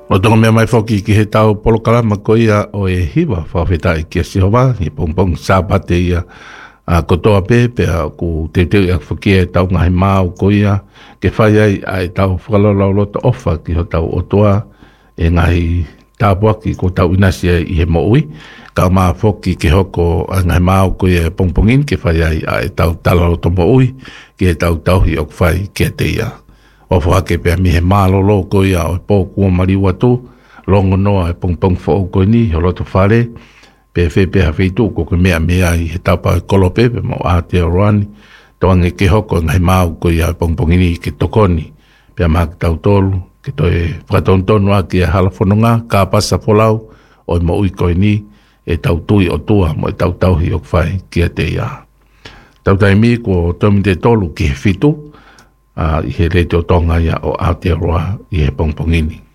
O tonga mea mai whoki ki he tau polokalama ko ia o e hiwa whawhetai ki a Sihova, he pongpong sāpate ia a kotoa pepe a ku te teu ia whaki e tau ngahi māu ko ia ke whai ai ai tau whakalau lota ofa ki ho tau otoa e ngahi tāpuaki ko tau inasia i he moui ka maa whoki ke hoko a ngahi māu ko ia pongpongin ke whai ai ai tau tala lota moui ki he tau tauhi o kwhai ki a te ia. O whake pia mi he mālolo ko ia o pōkua mariwa tū, longo noa e pongpong whao ko ni, ho loto whare, pe whepea wheitu ko ke mea i he tapa e kolopepe mo Aotearoa, toange ke hoko ngai māu ko ia e pongpongini ke tokoni, pia maa ki tau tolu, ke toi whakatontonu a ki e halafononga, ka pasa polau, o i mo ui ko ni, e tau tui o tua mo e tau tauhi o kwhai ki a te ia. Tau taimi ko tomi te tolu ki he whitu, i he rete o tonga ia o Aotearoa i he pongpongini.